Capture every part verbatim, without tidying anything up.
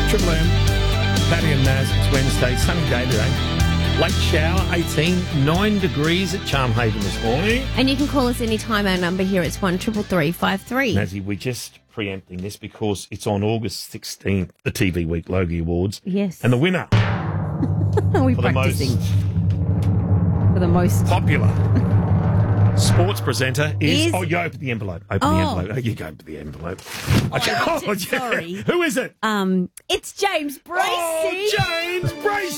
Triple M, Patty and Naz, it's Wednesday, sunny day today. Late shower, eighteen, nine degrees at Charm Haven this morning. And you can call us anytime. Our number here is one triple three five three. Nazzy, we're just preempting this because it's on August sixteenth, the T V Week Logie Awards. Yes. And the winner Are we for the most practicing? For the most popular sports presenter is... Is- Oh, you open the envelope. Open Oh. the envelope. Oh, you go open the envelope. Okay. I Oh, did- yeah. sorry. Who is it? Um, it's James Bracey. Oh, James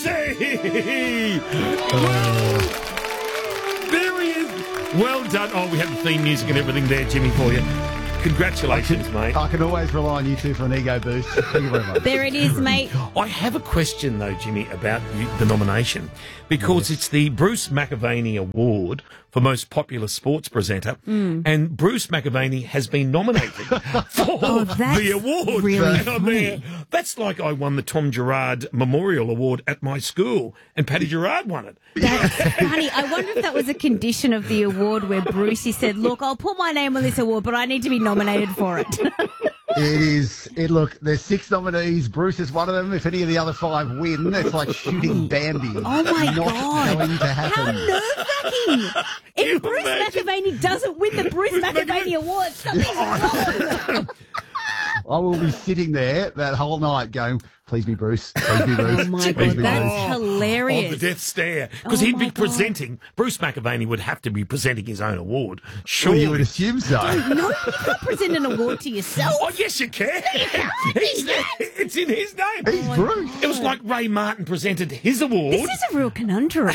Bracey! Well, there he is. Well done. Oh, we have the theme music and everything there, Jimmy, for you. Congratulations, mate. I can always rely on you two for an ego boost. Thank you very much. There it is, mate. I have a question, though, Jimmy, about you, the nomination, because it's the Bruce McAvaney Award for Most Popular Sports Presenter, and Bruce McAvaney has been nominated for Oh, that's the award. really And I'm funny. there. That's like I won the Tom Gerard Memorial Award at my school, and Paddy Gerard won it. That's funny. I wonder if that was a condition of the award where Brucey said, look, I'll put my name on this award, but I need to be nominated for it. It is. It look. There's six nominees. Bruce is one of them. If any of the other five win, it's like shooting Bambi. Oh, my Not God. going to How happen. nerve-wracking. Can you If Bruce imagine? McAvaney doesn't win the Bruce McAvaney Award, something's wrong. I will be sitting there that whole night going, "Please be Bruce. Please be Bruce. Oh, my please God, be that's Bruce." Oh, hilarious. Oh, the death stare. Because Oh, he'd my be God. presenting, Bruce McAvaney would have to be presenting his own award. Sure. Well, you would assume so. No, you can't present an award to yourself. Oh, yes, you can. He's, it's in his name. He's Bruce. It was like Ray Martin presented his award. This is a real conundrum.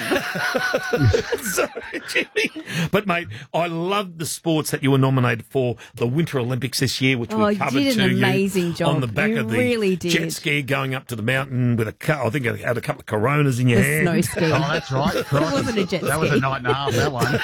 Sorry, Jimmy. But, mate, I love the sports that you were nominated for, the Winter Olympics this year, which Oh, we you covered did an to you amazing job. on the back You of the really did. jet ski going up to the mountain with a car. I think I had a couple of Coronas in your The hand. snow ski. Oh, that's right. It wasn't a jet That was ski. a night and a half, that one.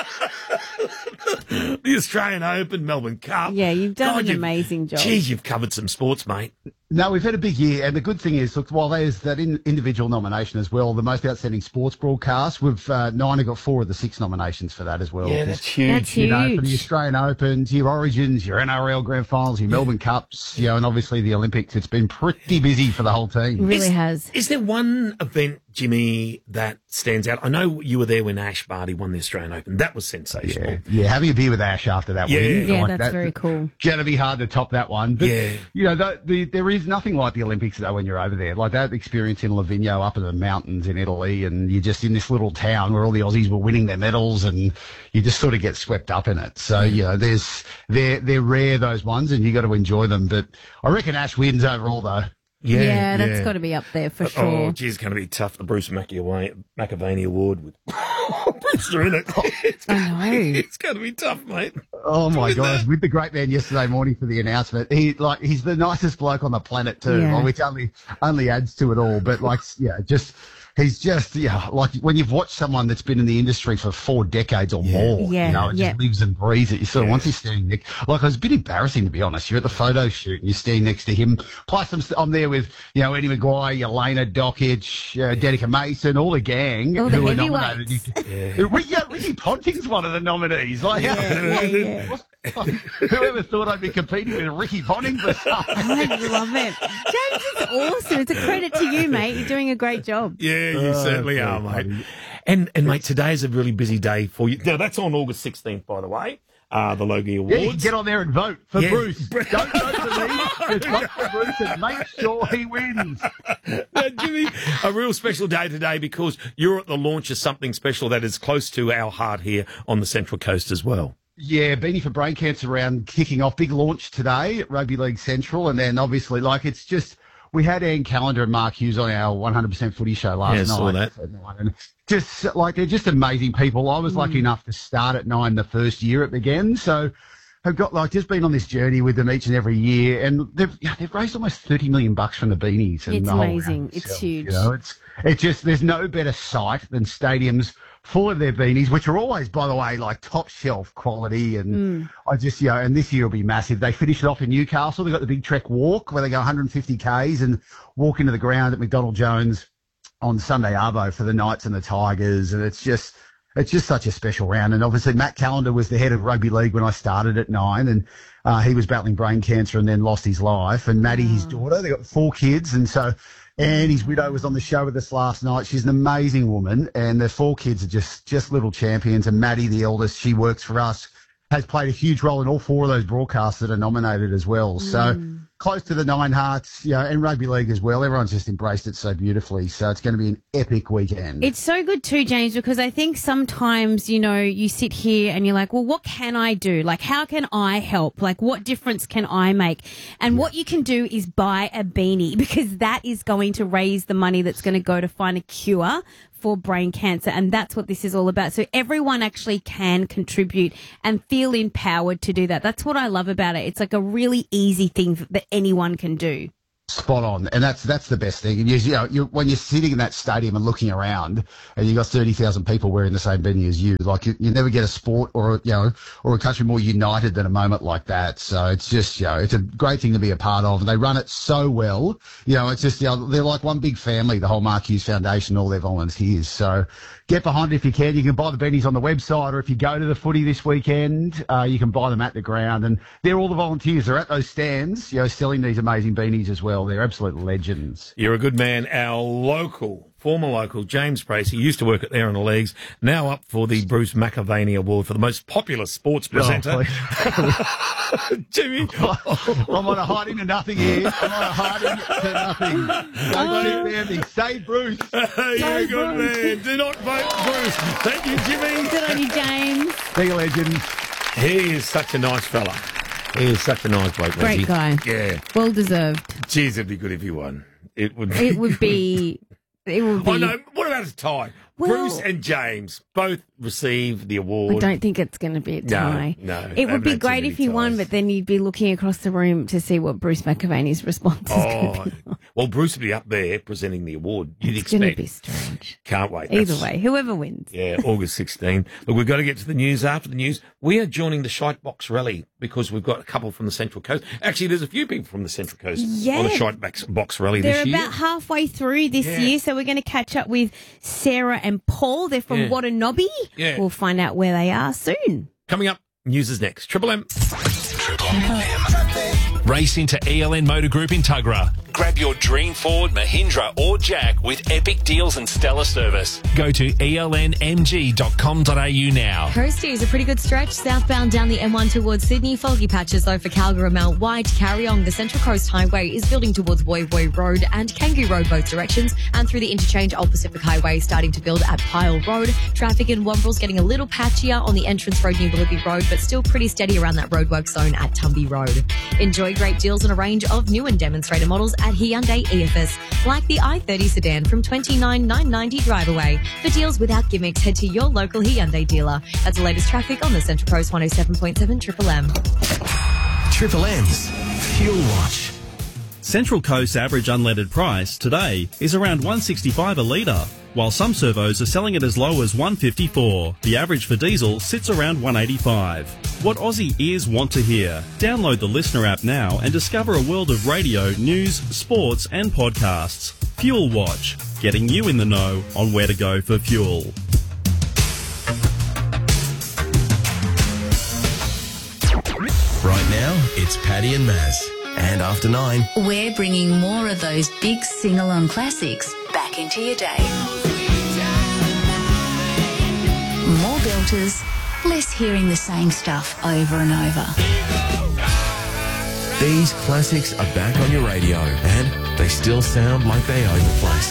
The Australian Open, Melbourne Cup. Yeah, you've done an you've- amazing job. Geez, you've covered some sports, mate. No, we've had a big year, and the good thing is, look, while there's that in, individual nomination as well, the most outstanding sports broadcast, we've uh, nine have got four of the six nominations for that as well. Yeah, that's huge. That's You know, for huge. the Australian Opens, your Origins, your N R L Grand Finals, your Melbourne Cups, you know, and obviously the Olympics. It's been pretty busy for the whole It team. really Is- has. Is there one event, Jimmy, that stands out? I know you were there when Ash Barty won the Australian Open. That was sensational. Yeah, yeah, having a beer with Ash after that Yeah. win. Yeah, like that's that- very cool. Going to be hard to top that one. But, Yeah. you know, the, the, there is nothing like the Olympics, though, when you're over there. Like that experience in Livigno up in the mountains in Italy, and you're just in this little town where all the Aussies were winning their medals, and you just sort of get swept up in it. So, you know, there's they're, they're rare, those ones, and you got to enjoy them. But I reckon Ash wins overall, though. Yeah, Yeah, that's got to be up there for Oh, sure. geez, it's going to be tough. The Bruce McAvaney, McAvaney Award with Bruce in it. It's I gonna, know. It's going to be tough, mate. Oh my With gosh! that. With the great man yesterday morning for the announcement, he like he's the nicest bloke on the planet too, Yeah. which only only adds to it all. But like, yeah, just he's just yeah, like when you've watched someone that's been in the industry for four decades or more, Yeah, you know, it yeah. just lives and breathes it. You sort of Yeah. once he's standing next, like it was a bit embarrassing to be honest. You're at the photo shoot and you're standing next to him. Plus, I'm, I'm there with you know Eddie Maguire, Elena Dokic, uh, Danica Mason, all the gang All the who were heavyweights. nominated. Yeah. Ricky, yeah, Ricky Ponting's one of the nominees. Like, Yeah, yeah, yeah. whoever thought I'd be competing with Ricky Ponting for something? I love it. James, it's awesome. It's a credit to you, mate. You're doing a great job. Yeah, you Oh, certainly that's are, very mate. funny. And, and mate, today is a really busy day for you. Now, that's on August sixteenth, by the way, uh, the Logie Awards. Yeah, you can get on there and vote for Yeah. Bruce. Don't vote for me. Just vote for Bruce and make sure he wins. Now, Jimmy, a real special day today because you're at the launch of something special that is close to our heart here on the Central Coast as well. Yeah, Beanie for Brain Cancer round kicking off. Big launch today at Rugby League Central. And then obviously, like, it's just, we had Ann Callender and Mark Hughes on our one hundred percent footy show last Yeah, I night. saw that. at nine. And just, like, they're just amazing people. I was lucky enough to start at nine the first year it began. So I've got, like, just been on this journey with them each and every year. And they've, yeah, they've raised almost thirty million bucks from the beanies. And It's the whole amazing. round It's itself, huge. You know, it's, it's just, there's no better sight than stadiums full of their beanies, which are always, by the way, like top shelf quality. And I just, you know, and this year will be massive. They finish it off in Newcastle. They've got the Big Trek Walk where they go one hundred fifty kays and walk into the ground at McDonald Jones on Sunday Arvo for the Knights and the Tigers. And it's just, it's just such a special round. And obviously Matt Callender was the head of rugby league when I started at nine, and uh, he was battling brain cancer and then lost his life. And Maddie, his daughter, they got four kids, and so and his widow was on the show with us last night. She's an amazing woman, and their four kids are just just little champions. And Maddie, the eldest, she works for us, has played a huge role in all four of those broadcasts that are nominated as well. So Mm. close to the Nine Hearts, you know, and rugby league as well. Everyone's just embraced it so beautifully. So it's going to be an epic weekend. It's so good too, James, because I think sometimes, you know, you sit here and you're like, well, what can I do? Like, how can I help? Like, what difference can I make? And what you can do is buy a beanie, because that is going to raise the money that's going to go to find a cure for brain cancer. And that's what this is all about. So everyone actually can contribute and feel empowered to do that. That's what I love about it. It's like a really easy thing that anyone can do. Spot on, and that's that's the best thing. And you, you know, you, when you're sitting in that stadium and looking around, and you got thirty thousand people wearing the same beanie as you, like you, you never get a sport or a, you know or a country more united than a moment like that. So it's just you know it's a great thing to be a part of. And they run it so well. You know, it's just you know they're like one big family. The whole Mark Hughes Foundation, all their volunteers. So get behind it if you can. You can buy the beanies on the website, or if you go to the footy this weekend, uh, you can buy them at the ground. And they're all the volunteers. They're at those stands, you know, selling these amazing beanies as well. They're absolute legends. You're a good man. Our local, former local, James Bracey, used to work at There in the Leagues, now up for the Bruce McAvaney Award for the most popular sports presenter. Oh, Jimmy. I'm on a hiding to nothing here. I'm on a hiding to nothing. Don't sit there and say Bruce. You're a good man. Do not vote Bruce. Thank you, Jimmy. Good on you, James. Be a legend. He is such a nice fella. He is such a nice bloke. Great Reggie. guy. Yeah. Well deserved. Jeez, it'd be good if he won. It would. It would be. It would be. Oh no! What about a tie? Well- Bruce and James both receive the award. I don't think it's going to be a No, tie. no, It haven't would be had too great many if he won, ties. but then you'd be looking across the room to see what Bruce McAvaney's response is going to Oh, be. well, Bruce would be up there presenting the award. You'd It's going to expect. be strange. Can't wait. Either That's- way, whoever wins. Yeah, August sixteenth. Look, we've got to get to the news. After the news, we are joining the Shite Box Rally because we've got a couple from the Central Coast. Actually, there's a few people from the Central Coast Yeah. on the Shite Box, Box Rally They're this year. about halfway through this Yeah. year, so we're going to catch up with Sarah and Paul. They're from Yeah. Watanabe. Yeah. We'll find out where they are soon. Coming up, news is next. Triple M. Triple M. Race into E L N Motor Group in Tuggerah. Grab your dream Ford, Mahindra or Jack with epic deals and stellar service. Go to E L N M G dot com dot A U now. Coastie is a pretty good stretch southbound down the M one towards Sydney. Foggy patches though for Calgary, Mount White, Carryong. The Central Coast Highway is building towards Woy Woy Road and Kangaroo Road both directions, and through the interchange Old Pacific Highway starting to build at Pyle Road. Traffic in Wombrel's getting a little patchier on the entrance road near Willoughby Road, but still pretty steady around that roadwork zone at Tumby Road. Enjoy great deals on a range of new and demonstrator models at Hyundai E F S, like the i thirty sedan from twenty-nine thousand nine hundred ninety dollars drive away. For deals without gimmicks, head to your local Hyundai dealer. That's the latest traffic on the Central Coast one oh seven point seven Triple M. Triple M's Fuel Watch. Central Coast's average unleaded price today is around one sixty-five a litre, while some servos are selling it as low as one fifty-four. The average for diesel sits around one eighty-five. What Aussie ears want to hear. Download the Listener app now and discover a world of radio, news, sports and podcasts. Fuel Watch, getting you in the know on where to go for fuel. Right now, it's Paddy and Maz. And after nine, We're bringing more of those big sing-along classics back into your day. More belters, less hearing the same stuff over and over. these classics are back on your radio and they still sound like they own the place.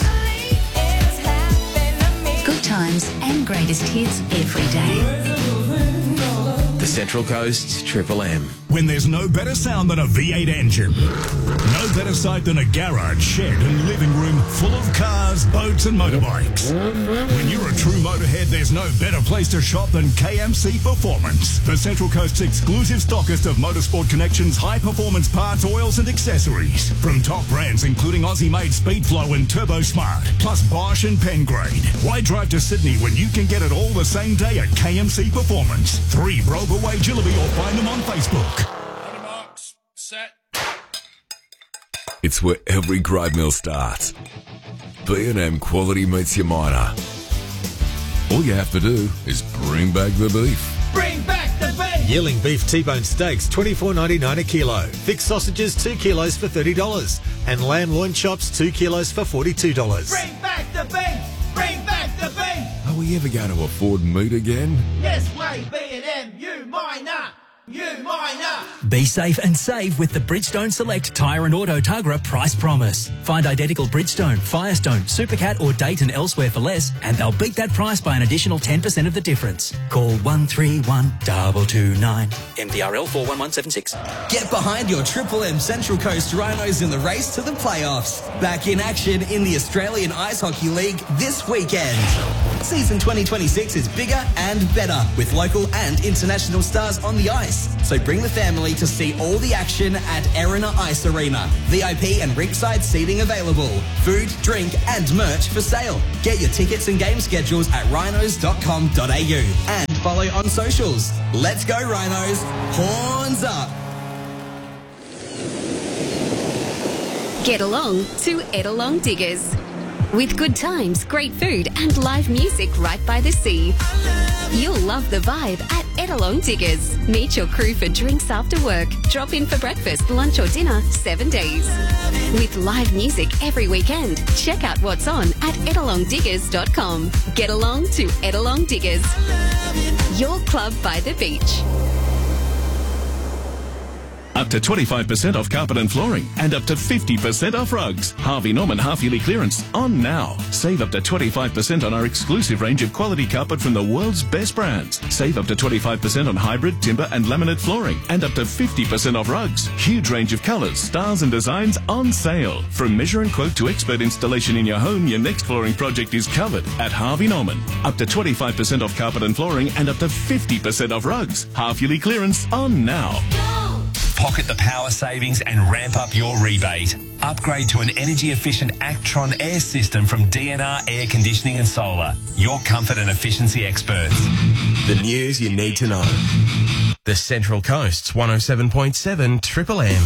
Good times and greatest hits every day. The Central Coast's Triple M. When there's no better sound than a V eight engine. No better sight than a garage, shed and living room full of cars, boats and motorbikes. When you're a true motorhead, there's no better place to shop than K M C Performance. The Central Coast's exclusive stockist of Motorsport Connection's high-performance parts, oils and accessories. From top brands including Aussie-made Speedflow and Turbo Smart, plus Bosch and Pengrade. Why drive to Sydney when you can get it all the same day at K M C Performance? Three Broga Way, Jillaby, or find them on Facebook. Marks, set. It's where every grind mill starts. B and M quality meets your miner. All you have to do is bring back the beef. Bring back the beef! Yearling beef T-bone steaks, twenty-four ninety-nine a kilo. Thick sausages, two kilos for thirty dollars. And lamb loin chops, two kilos for forty-two dollars. Bring back the beef! Bring back the beef! Are we ever going to afford meat again? Yes, way, B and M, you mine up! You mine up! Be safe and save with the Bridgestone Select Tyre and Auto Tuggerah Price Promise. Find identical Bridgestone, Firestone, Supercat or Dayton elsewhere for less and they'll beat that price by an additional ten percent of the difference. Call one three one, two two nine. M V R L four one one seven six. Get behind your Triple M Central Coast Rhinos in the race to the playoffs. Back in action in the Australian Ice Hockey League this weekend. Season twenty twenty-six is bigger and better with local and international stars on the ice. So bring the family to see all the action at Erina Ice Arena. V I P and ringside seating available. Food, drink and merch for sale. Get your tickets and game schedules at rhinos dot com dot a u and follow on socials. Let's go Rhinos. Horns up. Get along to Edelong Diggers. With good times, great food and live music right by the sea. You'll love the vibe at Edelong Diggers. Meet your crew for drinks after work. Drop in for breakfast, lunch or dinner, seven days. With live music every weekend. Check out what's on at edelong diggers dot com. Get along to Edelong Diggers. Your club by the beach. Up to twenty-five percent off carpet and flooring and up to fifty percent off rugs. Harvey Norman half-yearly clearance on now. Save up to twenty-five percent on our exclusive range of quality carpet from the world's best brands. Save up to twenty-five percent on hybrid, timber and laminate flooring and up to fifty percent off rugs. Huge range of colours, styles and designs on sale. From measure and quote to expert installation in your home, your next flooring project is covered at Harvey Norman. Up to twenty-five percent off carpet and flooring and up to fifty percent off rugs. Half-yearly clearance on now. Pocket the power savings and ramp up your rebate. Upgrade to an energy-efficient Actron air system from D N R Air Conditioning and Solar. Your comfort and efficiency experts. The news you need to know. The Central Coast's one oh seven point seven Triple M.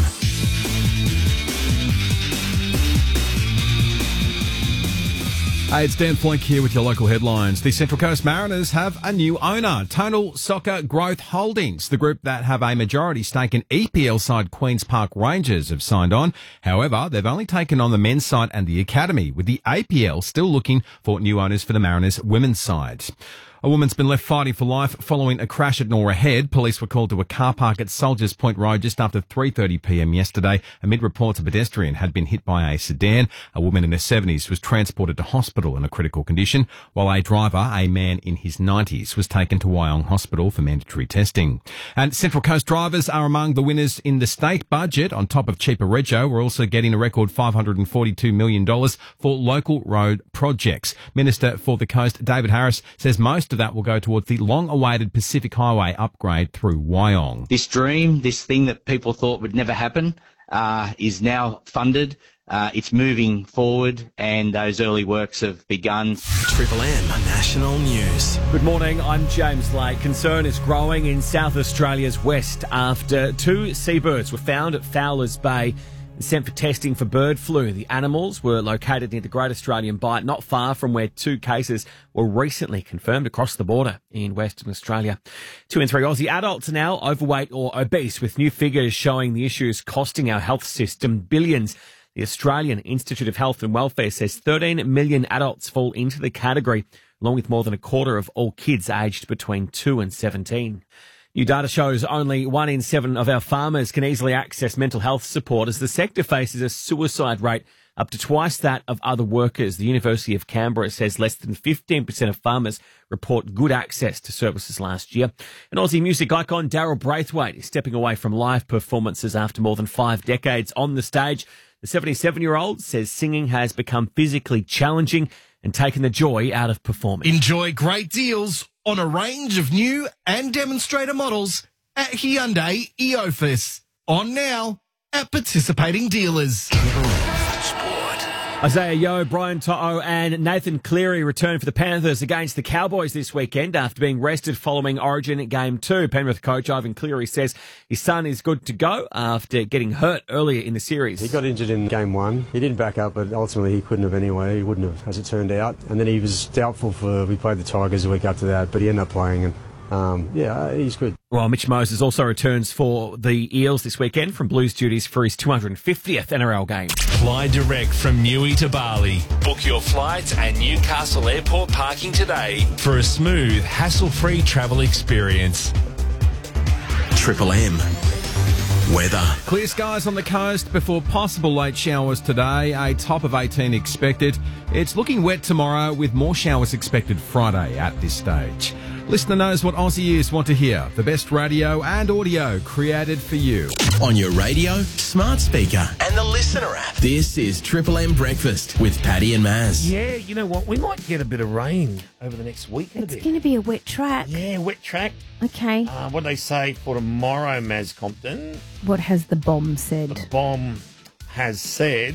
Hey, it's Dan Floink here with your local headlines. The Central Coast Mariners have a new owner, Tonal Soccer Growth Holdings. The group that have a majority stake in E P L side Queen's Park Rangers have signed on. However, they've only taken on the men's side and the academy, with the A P L still looking for new owners for the Mariners women's side. A woman's been left fighting for life following a crash at Norah Head. Police were called to a car park at Soldiers Point Road just after three thirty p m yesterday amid reports a pedestrian had been hit by a sedan. A woman in her seventies was transported to hospital in a critical condition, while a driver, a man in his nineties, was taken to Wyong Hospital for mandatory testing. And Central Coast drivers are among the winners in the state budget. On top of cheaper rego, we're also getting a record five hundred forty-two million dollars for local road projects. Minister for the Coast, David Harris, says most of that will go towards the long-awaited Pacific Highway upgrade through Wyong. This dream, this thing that people thought would never happen, uh, is now funded. Uh, it's moving forward and those early works have begun. Triple M National News. Good morning, I'm James Lake. Concern is growing in South Australia's west after two seabirds were found at Fowler's Bay and sent for testing for bird flu. The animals were located near the Great Australian Bight, not far from where two cases were recently confirmed across the border in Western Australia. Two in three Aussie adults are now overweight or obese, with new figures showing the issue is costing our health system billions. The Australian Institute of Health and Welfare says thirteen million adults fall into the category, along with more than a quarter of all kids aged between two and seventeen. New data shows only one in seven of our farmers can easily access mental health support as the sector faces a suicide rate up to twice that of other workers. The University of Canberra says less than fifteen percent of farmers report good access to services last year. And Aussie music icon Daryl Braithwaite is stepping away from live performances after more than five decades on the stage. The seventy-seven-year-old says singing has become physically challenging and taken the joy out of performing. Enjoy great deals on a range of new and demonstrator models at Hyundai Eofus. On now at participating dealers. Sport. Isaiah Yeo, Brian To'o and Nathan Cleary return for the Panthers against the Cowboys this weekend after being rested following Origin Game two. Penrith coach Ivan Cleary says his son is good to go after getting hurt earlier in the series. He got injured in game one. He didn't back up, but ultimately he couldn't have anyway. He wouldn't have, as it turned out. And then he was doubtful for, we played the Tigers a week after that, but he ended up playing and Um, yeah, he's good. Well, Mitch Moses also returns for the Eels this weekend from Blues duties for his two hundred fiftieth N R L game. Fly direct from Newey to Bali. Book your flights and Newcastle Airport parking today for a smooth, hassle-free travel experience. Triple M. Weather. Clear skies on the coast before possible late showers today. A top of eighteen expected. It's looking wet tomorrow with more showers expected Friday at this stage. Listener knows what Aussie ears want to hear. The best radio and audio created for you. On your radio, smart speaker, and the Listener app. This is Triple M Breakfast with Paddy and Maz. Yeah, you know what? We might get a bit of rain over the next week and a It's bit. going to be a wet track. Yeah, wet track. Okay. Uh, what do they say for tomorrow, Maz Compton? What has the bomb said? The bomb has said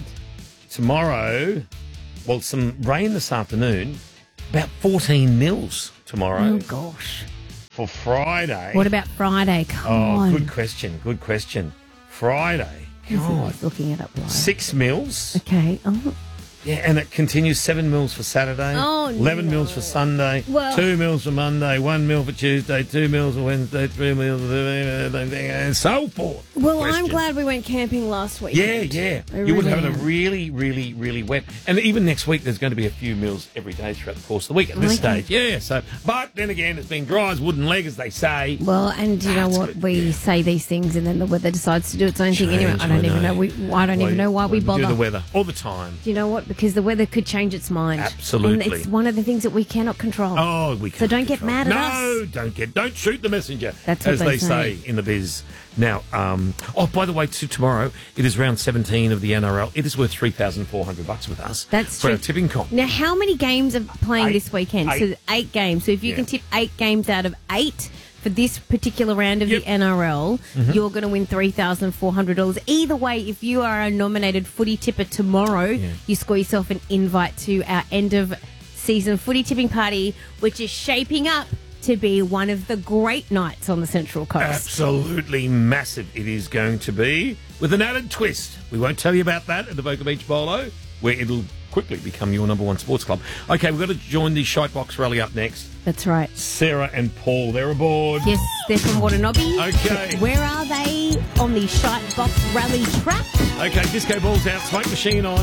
tomorrow, well, some rain this afternoon, about fourteen mils tomorrow. Oh, gosh. For Friday. What about Friday? Come oh, on. good question. Good question. Friday. Who's God. looking it up live? Six mils. Okay. Oh. Yeah, and it continues seven mils for Saturday. Oh, Eleven no. mils for Sunday. Well- two mils for Monday. One mil for Tuesday. Two mils for Wednesday. Three mils for Thursday, and so forth. Well, I'm Question. glad we went camping last week. Yeah, yeah. I You would really have it a am. really, really, really wet. And even next week, there's going to be a few mils every day throughout the course of the week at this Okay. stage. Yeah, so, but then again, it's been dry as wooden leg, as they say. Well, and you know what? We say these things, and then the weather decides to do its own thing anyway. I don't Change, even I know. know. We, I don't even know why we bother. do the weather all the time. Do you know what? Because the weather could change its mind. Absolutely. And it's one of the things that we cannot control. Oh, we So can't don't get control. mad at us. No, don't get, don't shoot the messenger. That's what as they they say. say in the biz. Now, um, oh, by the way, to tomorrow it is round seventeen of the N R L. It is worth three thousand four hundred bucks with us. That's for true. our tipping comp. Now, how many games are playing Eight. this weekend? Eight. So eight games. So if you Yeah. can tip eight games out of eight for this particular round of the N R L, Mhm. you're going to win three thousand four hundred dollars. Either way, if you are a nominated footy tipper tomorrow, you score yourself an invite to our end of season footy tipping party, which is shaping up to be one of the great nights on the Central Coast. Absolutely massive it is going to be, with an added twist. We won't tell you about that at the Boca Beach Bolo, where it'll quickly become your number one sports club. Okay, we've got to join the Shitebox Rally up next. That's right. Sarah and Paul, they're aboard. Yes, they're from Watanabe. Okay. Where are they on the Shite Box Rally track? Okay, disco balls out, smoke machine on.